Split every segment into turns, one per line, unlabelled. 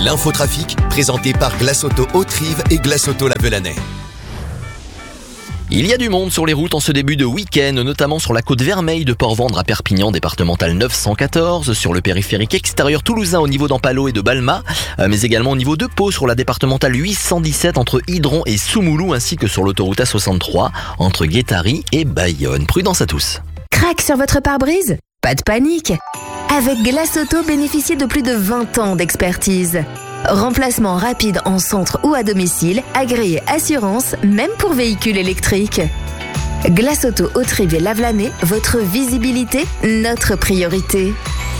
L'infotrafic, présenté par Glace Auto Haute-Rive et Glace Auto Lavelanet.
Il y a du monde sur les routes en ce début de week-end, notamment sur la côte Vermeille de Port-Vendre à Perpignan, départementale 914, sur le périphérique extérieur toulousain au niveau d'Ampalo et de Balma, mais également au niveau de Pau sur la départementale 817 entre Hydron et Soumoulou, ainsi que sur l'autoroute A63 entre Guétary et Bayonne. Prudence à tous.
Crac sur votre pare-brise ? Pas de panique. Avec Glace Auto, bénéficiez de plus de 20 ans d'expertise. Remplacement rapide en centre ou à domicile, agréé assurance, même pour véhicules électriques. Glace Auto Haute-Rive et Lavelanet, votre visibilité, notre priorité.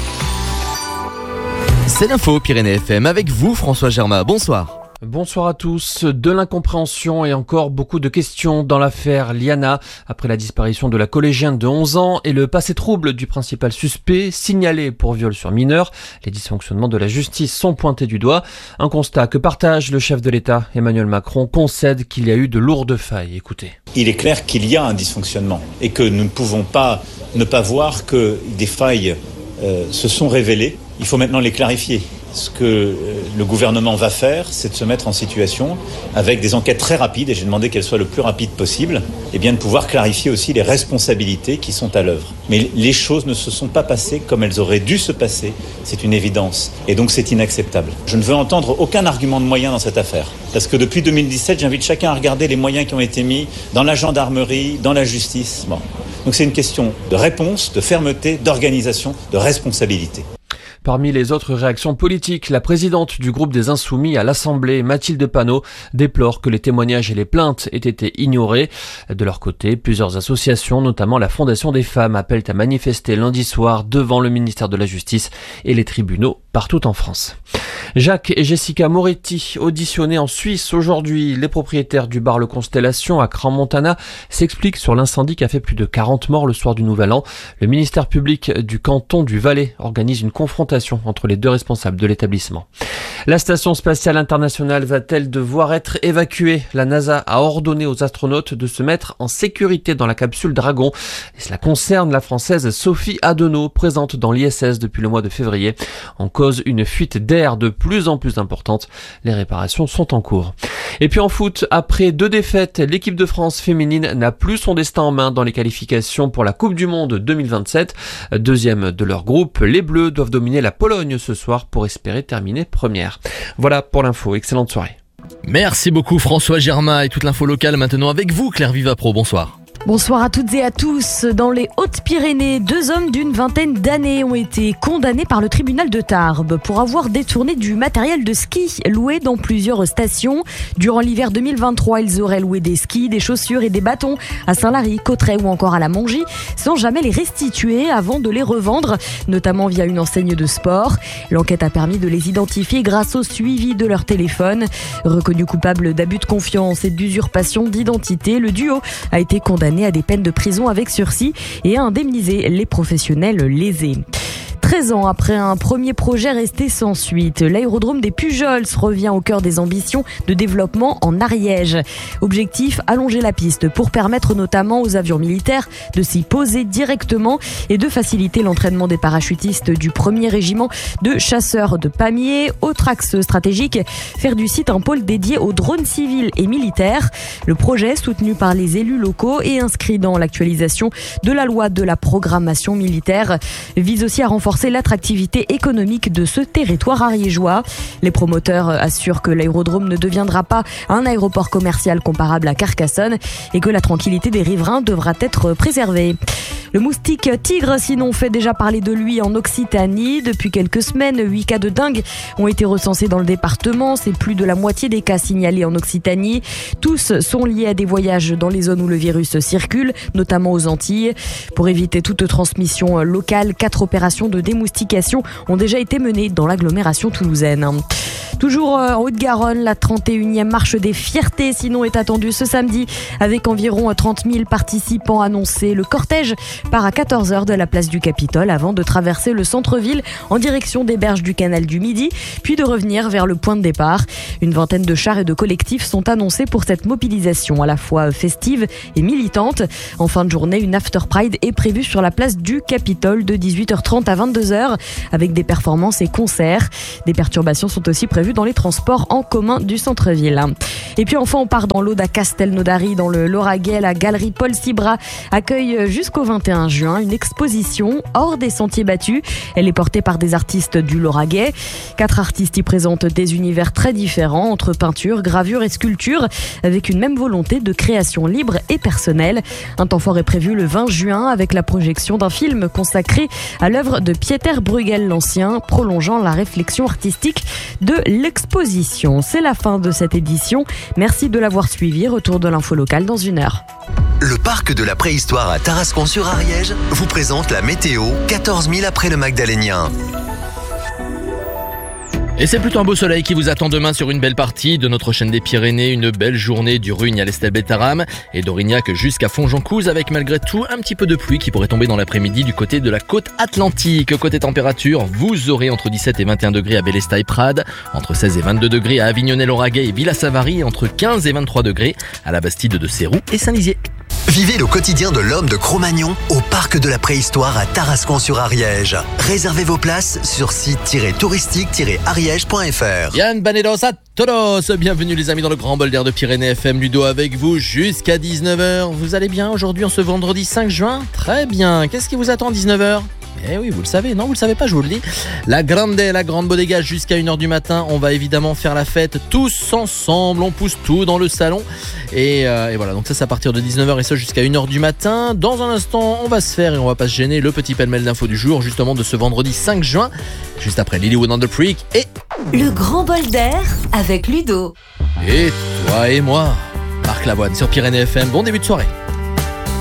C'est l'info Pyrénées FM avec vous François Germain, bonsoir.
Bonsoir à tous. De l'incompréhension et encore beaucoup de questions dans l'affaire Liana. Après la disparition de la collégienne de 11 ans et le passé trouble du principal suspect, signalé pour viol sur mineur, les dysfonctionnements de la justice sont pointés du doigt. Un constat que partage le chef de l'État, Emmanuel Macron, concède qu'il y a eu de lourdes failles. Écoutez.
Il est clair qu'il y a un dysfonctionnement et que nous ne pouvons pas ne pas voir que des failles se sont révélées. Il faut maintenant les clarifier. Ce que le gouvernement va faire, c'est de se mettre en situation, avec des enquêtes très rapides, et j'ai demandé qu'elles soient le plus rapides possible, et bien de pouvoir clarifier aussi les responsabilités qui sont à l'œuvre. Mais les choses ne se sont pas passées comme elles auraient dû se passer, c'est une évidence, et donc c'est inacceptable. Je ne veux entendre aucun argument de moyens dans cette affaire, parce que depuis 2017, j'invite chacun à regarder les moyens qui ont été mis dans la gendarmerie, dans la justice. Bon. Donc c'est une question de réponse, de fermeté, d'organisation, de responsabilité.
Parmi les autres réactions politiques, la présidente du groupe des Insoumis à l'Assemblée, Mathilde Panot, déplore que les témoignages et les plaintes aient été ignorés. De leur côté, plusieurs associations, notamment la Fondation des femmes, appellent à manifester lundi soir devant le ministère de la Justice et les tribunaux partout en France. Jacques et Jessica Moretti, auditionnés en Suisse aujourd'hui, les propriétaires du bar Le Constellation à Crans-Montana s'expliquent sur l'incendie qui a fait plus de 40 morts le soir du Nouvel An. Le ministère public du canton du Valais organise une confrontation entre les deux responsables de l'établissement. La station spatiale internationale va-t-elle devoir être évacuée ? La NASA a ordonné aux astronautes de se mettre en sécurité dans la capsule Dragon. Et cela concerne la Française Sophie Adenau, présente dans l'ISS depuis le mois de février. En cause, une fuite d'air de plus en plus importante. Les réparations sont en cours. Et puis en foot, après 2 défaites, l'équipe de France féminine n'a plus son destin en main dans les qualifications pour la Coupe du Monde 2027. Deuxième de leur groupe, les Bleus doivent dominer la Pologne ce soir pour espérer terminer première. Voilà pour l'info, excellente soirée.
Merci beaucoup François Germain et toute l'info locale maintenant avec vous Claire Vivapro, bonsoir.
Bonsoir à toutes et à tous. Dans les Hautes-Pyrénées, 2 hommes d'une vingtaine d'années ont été condamnés par le tribunal de Tarbes pour avoir détourné du matériel de ski loué dans plusieurs stations. Durant l'hiver 2023, ils auraient loué des skis, des chaussures et des bâtons à Saint-Lary, Cauterets ou encore à la Mongie, sans jamais les restituer avant de les revendre, notamment via une enseigne de sport. L'enquête a permis de les identifier grâce au suivi de leur téléphone. Reconnu coupable d'abus de confiance et d'usurpation d'identité, le duo a été condamné à des peines de prison avec sursis et à indemniser les professionnels lésés. 13 ans après un premier projet resté sans suite, l'aérodrome des Pujols revient au cœur des ambitions de développement en Ariège. Objectif, allonger la piste pour permettre notamment aux avions militaires de s'y poser directement et de faciliter l'entraînement des parachutistes du 1er régiment de chasseurs de Pamiers. Autre axe stratégique, faire du site un pôle dédié aux drones civils et militaires. Le projet, soutenu par les élus locaux et inscrit dans l'actualisation de la loi de la programmation militaire, vise aussi à renforcer l'attractivité économique de ce territoire ariégeois. Les promoteurs assurent que l'aérodrome ne deviendra pas un aéroport commercial comparable à Carcassonne et que la tranquillité des riverains devra être préservée. Le moustique tigre, sinon, fait déjà parler de lui en Occitanie. Depuis quelques semaines, 8 cas de dengue ont été recensés dans le département. C'est plus de la moitié des cas signalés en Occitanie. Tous sont liés à des voyages dans les zones où le virus circule, notamment aux Antilles. Pour éviter toute transmission locale, 4 opérations de démoustication ont déjà été menées dans l'agglomération toulousaine. Toujours en Haute-Garonne, la 31e marche des fiertés, sinon, est attendue ce samedi avec environ 30 000 participants annoncés. Le cortège part à 14h de la place du Capitole avant de traverser le centre-ville en direction des berges du canal du Midi, puis de revenir vers le point de départ. Une vingtaine de chars et de collectifs sont annoncés pour cette mobilisation à la fois festive et militante. En fin de journée, une after pride est prévue sur la place du Capitole de 18h30 à 22h avec des performances et concerts. Des perturbations sont aussi prévues prévues dans les transports en commun du centre-ville. Et puis enfin, on part dans l'Aude à Castelnaudary, dans le Lauragais. La galerie Paul Cibra accueille jusqu'au 21 juin une exposition hors des sentiers battus. Elle est portée par des artistes du Lauragais. 4 artistes y présentent des univers très différents entre peinture, gravure et sculpture, avec une même volonté de création libre et personnelle. Un temps fort est prévu le 20 juin avec la projection d'un film consacré à l'œuvre de Pieter Bruegel l'Ancien, prolongeant la réflexion artistique de l'exposition. C'est la fin de cette édition. Merci de l'avoir suivi. Retour de l'info locale dans 1 heure.
Le parc de la préhistoire à Tarascon-sur-Ariège vous présente la météo 14 000 après le Magdalénien.
Et c'est plutôt un beau soleil qui vous attend demain sur une belle partie de notre chaîne des Pyrénées. Une belle journée du Rugne à l'Estelbetaram et d'Aurignac jusqu'à Fonjoncouze, avec malgré tout un petit peu de pluie qui pourrait tomber dans l'après-midi du côté de la côte atlantique. Côté température, vous aurez entre 17 et 21 degrés à Bélesta et Prades, entre 16 et 22 degrés à Avignonnet-Lauragais et Villa-Savary, entre 15 et 23 degrés à la Bastide de Seyroux et Saint-Lizier.
Vivez le quotidien de l'homme de Cro-Magnon au parc de la préhistoire à Tarascon-sur-Ariège. Réservez vos places sur site-touristique-ariège.fr.
Yann Banedos à todos. Bienvenue les amis dans le grand bol d'air de Pyrénées FM. Ludo avec vous jusqu'à 19h. Vous allez bien aujourd'hui en ce vendredi 5 juin? Très bien. Qu'est-ce qui vous attend à 19h? Eh oui, vous le savez, non, vous le savez pas, je vous le dis. La grande bodega jusqu'à 1h du matin. On va évidemment faire la fête tous ensemble. On pousse tout dans le salon. Et voilà, donc ça c'est à partir de 19h et ça jusqu'à 1h du matin. Dans un instant, on va se faire et on va pas se gêner le petit pêle-mêle d'infos du jour, justement de ce vendredi 5 juin. Juste après Lilywood and the Freak et...
Le grand bol d'air avec Ludo.
Et toi et moi, Marc Lavoine sur Pyrénées FM. Bon début de soirée.